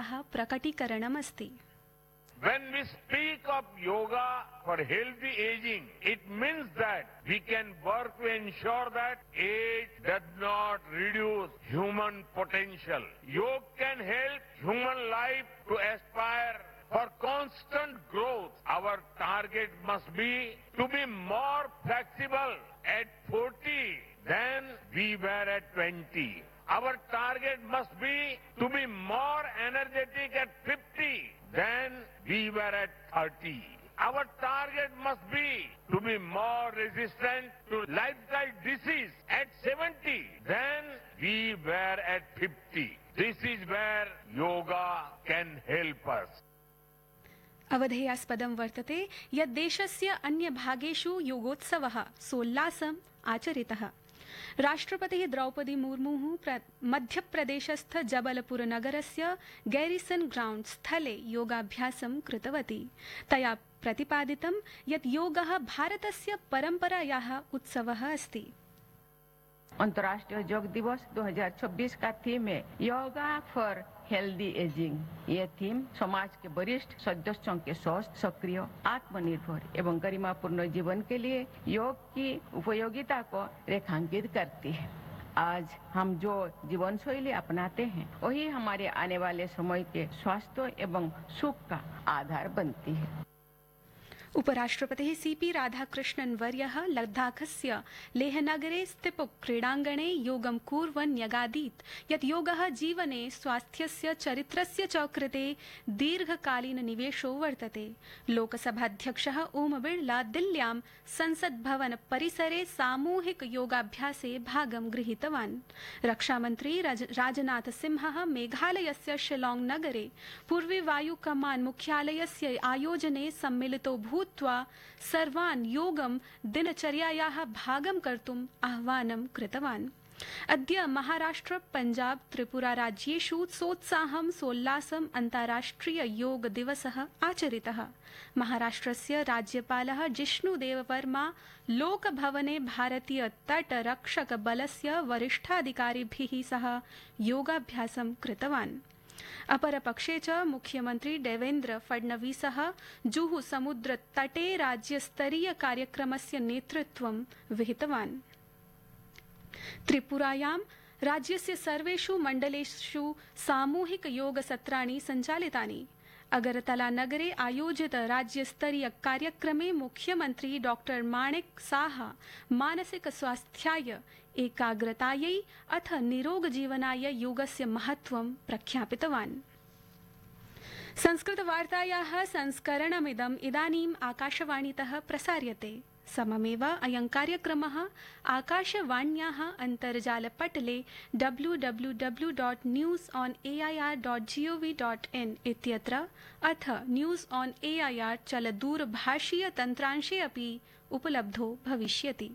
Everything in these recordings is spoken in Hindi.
भावनायाः प्रकटीकरणमस्ति। When we speak of yoga for healthy aging, it means that we can work to ensure that age does not reduce human potential. Yoga can help human life to aspire for constant growth. Our target must be to be more flexible at 40 than we were at 20. Our target must be to be more energetic at 50 than we were at 30. Our target must be to be more resistant to lifestyle disease at 70 than we were at 50. This is where yoga can help us. अवधेयास्पदं वर्तते यत् देशस्य अन्यभागेषु योगोत्सवः सोल्लासम् आचरितः। राष्ट्रपतिः द्रौपदी मुर्मुः मध्यप्रदेशस्थ जबलपुर नगरस्य गैरिसन ग्राउण्ड स्थले योगाभ्यासं कृतवती। तया प्रतिपादितं यत् योगः भारतस्य परम्परायाः उत्सवः अस्ति। अंतर्राष्ट्रीय योग दिवस 2026 का थीम है योगा फॉर हेल्दी एजिंग। ये थीम समाज के वरिष्ठ सदस्यों के स्वस्थ, सक्रिय, आत्मनिर्भर एवं गरिमापूर्ण जीवन के लिए योग की उपयोगिता को रेखांकित करती है। आज हम जो जीवन शैली अपनाते हैं वही हमारे आने वाले समय के स्वास्थ्य एवं सुख का आधार बनती है। उपराष्ट्रपतिः सीपी राधाकृष्णन् वर्यः लद्दाखस्य लेहनगरे स्थित क्रीडाङ्गणे योगं कुर्वन् न्यगादीत् यत् योगः जीवने स्वास्थ्यस्य चरित्रस्य च कृते दीर्घकालीन निवेशो वर्तते। लोकसभाध्यक्षः ओम बिड़ला दिल्ल्यां संसद भवन परिसरे सामूहिक योगाभ्यासे भागं गृहीतवान्। रक्षामन्त्री राजनाथ सिंहः मेघालयस्य शिलांग नगरे पूर्वी वायु कमान मुख्यालयस्य आयोजने सम्मिलितो भूत्वा सर्वान् योगं दिनचर्यायाः भागं कर्तुम् आह्वानं कृतवान्। अद्य महाराष्ट्र, पञ्जाब, त्रिपुरा राज्येषु सोत्साहं सोल्लासम् अन्ताराष्ट्रिय योग दिवसः आचरितः। महाराष्ट्रस्य राज्यपालः जिष्णुदेववर्मा लोकभवने भारतीय तटरक्षक बलस्य वरिष्ठाधिकारिभिः सह योगाभ्यासं कृतवान्। अपरपक्षे च मुख्यमंत्री देवेन्द्र फडणवीसः जुहू समुद्र तटे राज्यस्तरीय कार्यक्रमस्य नेतृत्वं विहितवान्। त्रिपुरायां राज्यस्य सर्वेषु मण्डलेषु सामूहिक योग सत्राणि सञ्चालितानि। अगरतला नगरे आयोजित राज्यस्तरीय कार्यक्रमे मुख्यमंत्री डॉक्टर माणिक साहा मानसिक स्वास्थ्याय, एकाग्रतायै अथ निरोग जीवनाय योगस्य महत्त्वं प्रख्यापितवान्। संस्कृतवार्तायाः संस्करणमिदम् इदानीम् आकाशवाणीतः प्रसार्यते। सममेव अयं कार्यक्रमः आकाशवाण्याः अन्तर्जालपटले www.newsonair.gov.in इत्यत्र अथ न्यूज़ ऑन एआईआर चलदूरभाषीय तन्त्रांशे अपि उपलब्धो भविष्यति।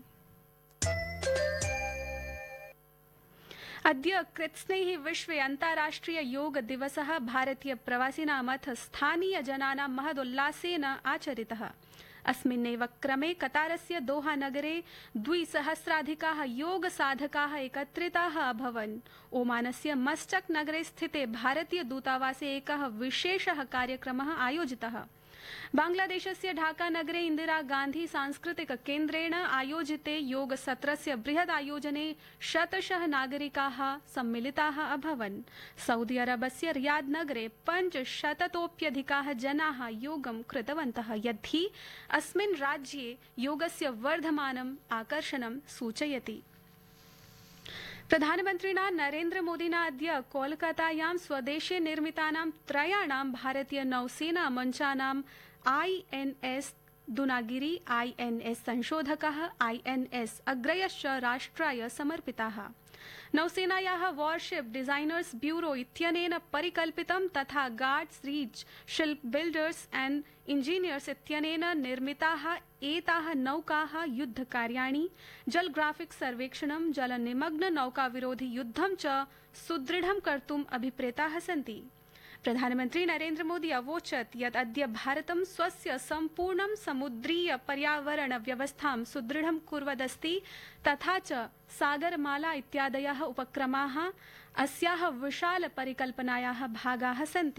अद्य कृत्स्नैः विश्वे अन्ताराष्ट्रिय योग दिवसः भारतीय प्रवासिनामथ स्थानीय जनानां महदुल्लासेन आचरितः। अस्मिन्नेव क्रमे कतारस्य दोहा नगरे 2,000 योग साधकाः एकत्रिताः अभवन्। ओमानस्य मस्कट नगरे स्थिते भारतीय दूतावासे एकः विशेषः कार्यक्रमः आयोजितः। बांग्लादेशस्य ढाका नगरे इंदिरा गांधी सांस्कृतिक केन्द्रेण आयोजिते योग सत्रस्य बृहद् आयोजने शतशः नागरिकाः सम्मिलिताः अभवन्। सऊदी अरबस्य रियाद नगरे 500तोप्यधिकाः जनाः योगं कृतवन्तः, यद्धि अस्मिन् राज्ये योगस्य वर्धमानम् आकर्षणं सूचयति। प्रधानमन्त्रिणा नरेन्द्र मोदिना अद्य कोलकातायां स्वदेशे निर्मितानां त्रयाणां भारतीय नौसेना मञ्चानां INS Dunagiri, INS संशोधकः, INS अग्रयश्च राष्ट्राय समर्पिताः। नौसेनायाः worship designers bureau इत्यनेन परिकल्पितं तथा guards reach ship builders and engineers इत्यनेन निर्मिताः एताः नौकाः युद्धकार्याणि, जलग्राफिक सर्वेक्षणं, जलनिमग्न नौकाविरोधि युद्धं च सुदृढं कर्तुम् अभिप्रेताः सन्ति। प्रधानमन्त्री नरेन्द्र मोदी अवोचत् यत् अद्य भारतं स्वस्य सम्पूर्णं समुद्रीय पर्यावरण व्यवस्थां सुदृढं कुर्वदस्ति तथा च सागरमाला इत्यादयः उपक्रमाः अस्याः विशाल परिकल्पनायाः भागाः सन्ति।